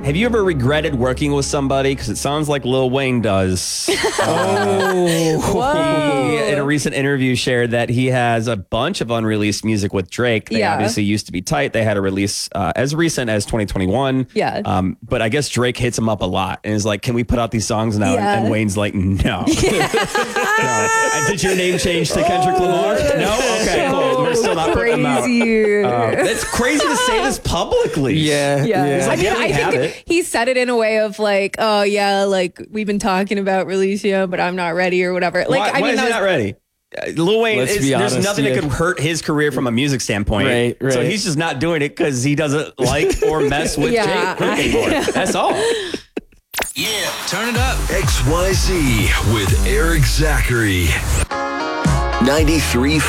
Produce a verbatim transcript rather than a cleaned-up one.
have you ever regretted working with somebody? Because it sounds like Lil Wayne does. Oh, he, in a recent interview, shared that he has a bunch of unreleased music with Drake. They Yeah. obviously used to be tight. They had a release uh, as recent as twenty twenty-one. Yeah. Um, but I guess Drake hits him up a lot and is like, "Can we put out these songs now?" Yeah. And, and Wayne's like, "No." no. And did your name change to Kendrick Lamar? No. Okay, cool. We're still not putting them out. Crazy. Uh, that's crazy to say this publicly. Yeah. Yeah. He's like, I mean, yeah, we I have think it. he said it in a way of like, oh yeah, like we've been talking about releasing it, but I'm not ready or whatever. Like, why, I why mean, is that he was, not ready? Uh, Lil Wayne, Let's is, be there's honest, nothing yeah. that could hurt his career from a music standpoint. Right, right. So he's just not doing it because he doesn't like or mess with Yeah, Jake anymore. That's all. Yeah, turn it up. X Y Z with Eric Zachary. ninety-three point